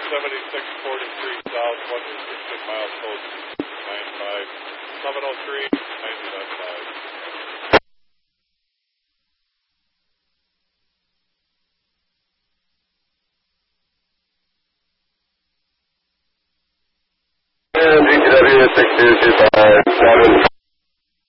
7643 south, 116 miles code 95, 703, 90.5. And GTW 6225,